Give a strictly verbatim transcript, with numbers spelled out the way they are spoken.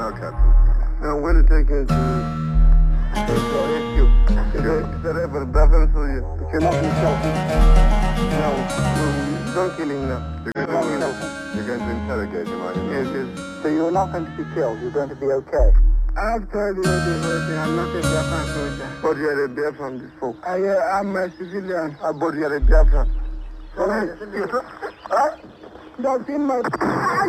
now, Captain. Now, when to take it to you. Is that ever Bevan for you? You cannot be shouting. No, don't kill him now. You're going to, you're going to interrogate him, are you? Yes, yes. So you're not going to be killed. You're going to be okay. I've told you everything. I'm not a Biafran soldier. But you're a Biafran before. I, uh, I'm a civilian. Uh, but you're a Biafran. Alright? That's in my...